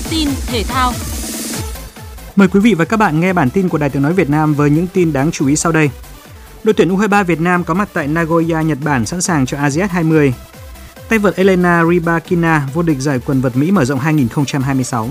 tin thể thao. Mời quý vị và các bạn nghe bản tin của Đài Tiếng nói Việt Nam với những tin đáng chú ý sau đây. Đội tuyển U23 Việt Nam có mặt tại Nagoya, Nhật Bản sẵn sàng cho ASEAN 20. Tay vợt Elena Rybakina vô địch giải quần vợt Mỹ mở rộng 2026.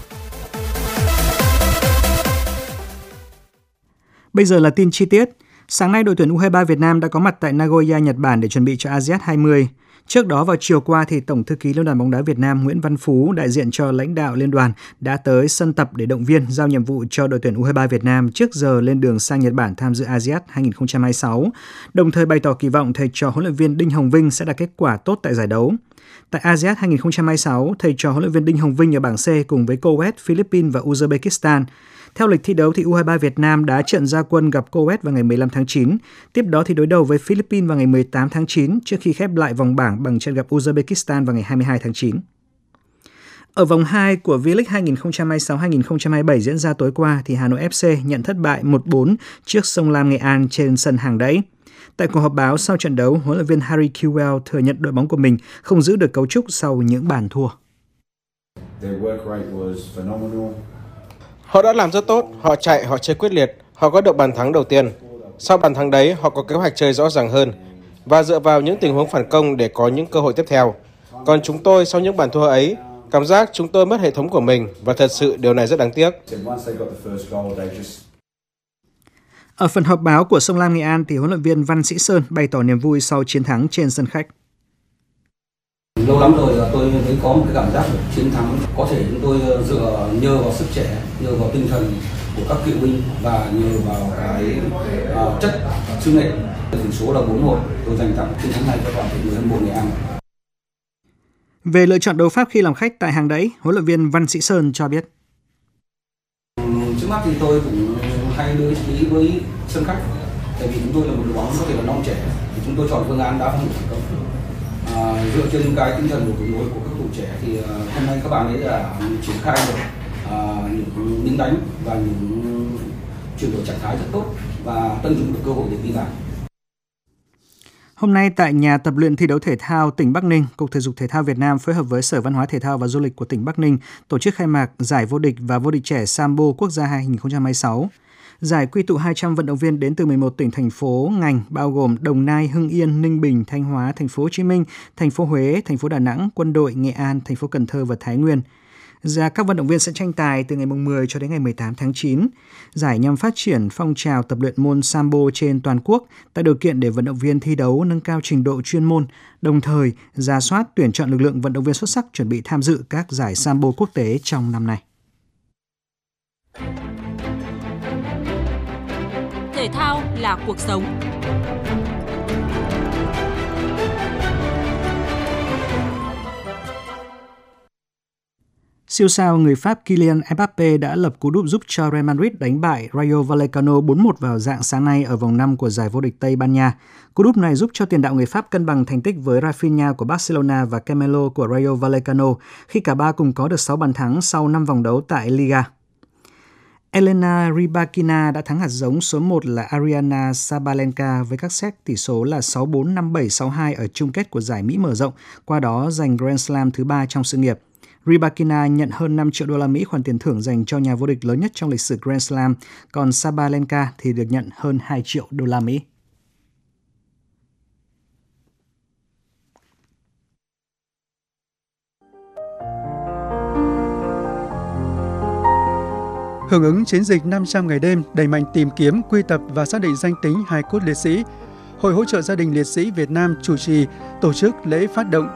Bây giờ là tin chi tiết. Sáng nay, đội tuyển U23 Việt Nam đã có mặt tại Nagoya, Nhật Bản để chuẩn bị cho ASEAN 20. Trước đó vào chiều qua, thì Tổng thư ký Liên đoàn bóng đá Việt Nam Nguyễn Văn Phú đại diện cho lãnh đạo liên đoàn đã tới sân tập để động viên, giao nhiệm vụ cho đội tuyển U23 Việt Nam trước giờ lên đường sang Nhật Bản tham dự ASEAN 2026, đồng thời bày tỏ kỳ vọng thầy trò huấn luyện viên Đinh Hồng Vinh sẽ đạt kết quả tốt tại giải đấu. Tại ASEAN 2026, thầy trò huấn luyện viên Đinh Hồng Vinh ở bảng C cùng với Kuwait, Philippines và Uzbekistan. Theo lịch thi đấu thì U23 Việt Nam đã trận ra quân gặp Kuwait vào ngày 15 tháng 9, tiếp đó thì đối đầu với Philippines vào ngày 18 tháng 9 trước khi khép lại vòng bảng bằng trận gặp Uzbekistan vào ngày 22 tháng 9. Ở vòng 2 của V-League 2026-2027 diễn ra tối qua thì Hà Nội FC nhận thất bại 1-4 trước Sông Lam Nghệ An trên sân Hàng Đẫy. Tại cuộc họp báo sau trận đấu, huấn luyện viên Harry Kewell thừa nhận đội bóng của mình không giữ được cấu trúc sau những bàn thua. Họ đã làm rất tốt, họ chạy, họ chơi quyết liệt, họ có được bàn thắng đầu tiên. Sau bàn thắng đấy, họ có kế hoạch chơi rõ ràng hơn và dựa vào những tình huống phản công để có những cơ hội tiếp theo. Còn chúng tôi sau những bàn thua ấy, cảm giác chúng tôi mất hệ thống của mình và thật sự điều này rất đáng tiếc. Ở phần họp báo của Sông Lam Nghệ An thì huấn luyện viên Văn Sĩ Sơn bày tỏ niềm vui sau chiến thắng trên sân khách. Lâu lắm rồi tôi mới có một cái cảm giác được chiến thắng. Có thể chúng tôi nhờ vào sức trẻ, nhờ vào tinh thần của các cựu binh và nhờ vào cái chất sứ nghệ. Tỷ số là 4-1, tôi dành tặng chiến thắng này cho toàn thể người hâm mộ Nghệ An. Về lựa chọn đấu pháp khi làm khách tại Hàng Đẫy, huấn luyện viên Văn Sĩ Sơn cho biết. Trước mắt thì tôi cũng hay lưu ý với sân khách, tại vì chúng tôi là một đội bóng có thể là non trẻ, thì chúng tôi chọn phương án đá phòng thủ thành công. Dựa trên cái tinh thần của cầu nối của các thủ trẻ thì hôm nay các bạn ấy đã triển khai được những miếng đánh và những chuyển đổi trạng thái rất tốt và tận dụng được cơ hội để ghi bàn. Hôm nay tại nhà tập luyện thi đấu thể thao tỉnh Bắc Ninh, Cục Thể dục Thể thao Việt Nam phối hợp với Sở Văn hóa Thể thao và Du lịch của tỉnh Bắc Ninh tổ chức khai mạc giải vô địch và vô địch trẻ Sambo Quốc gia 2026. Giải quy tụ 200 vận động viên đến từ 11 tỉnh thành phố ngành bao gồm Đồng Nai, Hưng Yên, Ninh Bình, Thanh Hóa, Thành phố Hồ Chí Minh, Thành phố Huế, Thành phố Đà Nẵng, Quân đội, Nghệ An, Thành phố Cần Thơ và Thái Nguyên. Các vận động viên sẽ tranh tài từ ngày 10 cho đến ngày 18 tháng 9. Giải nhằm phát triển phong trào tập luyện môn Sambo trên toàn quốc, tạo điều kiện để vận động viên thi đấu nâng cao trình độ chuyên môn, đồng thời rà soát tuyển chọn lực lượng vận động viên xuất sắc chuẩn bị tham dự các giải Sambo quốc tế trong năm nay. Thể thao là cuộc sống. Siêu sao người Pháp Kylian Mbappé đã lập cú đúp giúp cho Real Madrid đánh bại Rayo Vallecano 4-1 vào rạng sáng nay ở vòng 5 của giải vô địch Tây Ban Nha. Cú đúp này giúp cho tiền đạo người Pháp cân bằng thành tích với Rafinha của Barcelona và Carmelo của Rayo Vallecano khi cả ba cùng có được 6 bàn thắng sau 5 vòng đấu tại Liga. Elena Rybakina đã thắng hạt giống số 1 là Ariana Sabalenka với các set tỷ số là 6-4, 5-7, 6-2 ở chung kết của giải Mỹ mở rộng, qua đó giành Grand Slam thứ 3 trong sự nghiệp. Rybakina nhận hơn 5 triệu đô la Mỹ khoản tiền thưởng dành cho nhà vô địch lớn nhất trong lịch sử Grand Slam, còn Sabalenka thì được nhận hơn 2 triệu đô la Mỹ. Hưởng ứng chiến dịch 500 ngày đêm đẩy mạnh tìm kiếm, quy tập và xác định danh tính hài cốt liệt sĩ, Hội hỗ trợ gia đình liệt sĩ Việt Nam chủ trì tổ chức lễ phát động